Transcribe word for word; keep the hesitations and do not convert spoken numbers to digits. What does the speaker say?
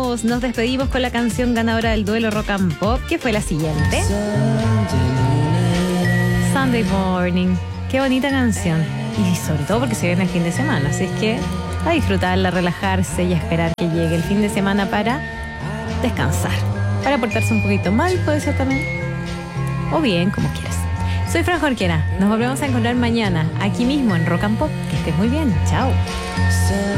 vamos, nos despedimos con la canción ganadora del duelo Rock and Pop, que fue la siguiente. Sunday Morning. Qué bonita canción. Y sobre todo porque se viene el fin de semana. Así es que a disfrutarla, relajarse y a esperar que llegue el fin de semana para descansar. Para portarse un poquito mal, puede ser también. O bien, como quieras. Soy Fran Jorquera. Nos volvemos a encontrar mañana, aquí mismo en Rock and Pop. Que estés muy bien. Chao.